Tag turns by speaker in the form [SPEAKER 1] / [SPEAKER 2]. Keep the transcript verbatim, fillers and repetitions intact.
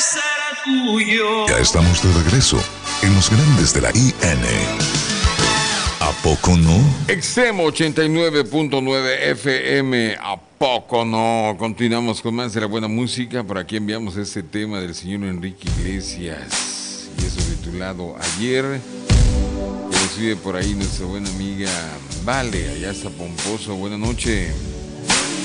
[SPEAKER 1] será tuyo.
[SPEAKER 2] Ya estamos de regreso en los grandes de la I N. ¿A poco no?
[SPEAKER 3] Extremo ochenta y nueve punto nueve F M. ¿A poco no? Continuamos con más de la buena música. Por aquí enviamos este tema del señor Enrique Iglesias. Y eso titulado Ayer. Que nos vive por ahí nuestra buena amiga Vale. Allá está Pomposo. Buenas noches.